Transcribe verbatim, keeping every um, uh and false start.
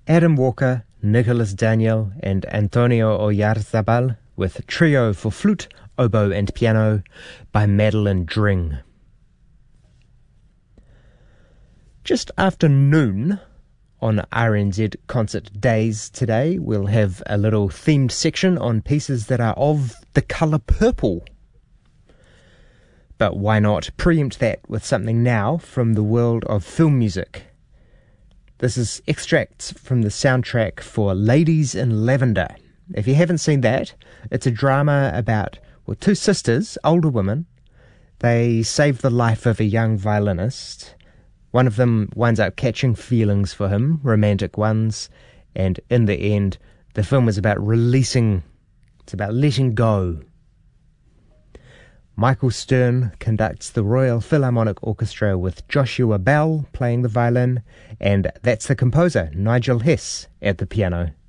Adam Walker, Nicholas Daniel, and Antonio Oyarzabal with Trio for Flute, Oboe and Piano by Madeline Dring. Just after noon on R N Z Concert Days today, we'll have a little themed section on pieces that are of the colour purple. But why not preempt that with something now from the world of film music? This is extracts from the soundtrack for Ladies in Lavender. If you haven't seen that, it's a drama about well, two sisters, older women. They save the life of a young violinist. One of them winds up catching feelings for him, romantic ones, and in the end, the film is about releasing, it's about letting go. Michael Stern conducts the Royal Philharmonic Orchestra with Joshua Bell playing the violin, and that's the composer, Nigel Hess, at the piano.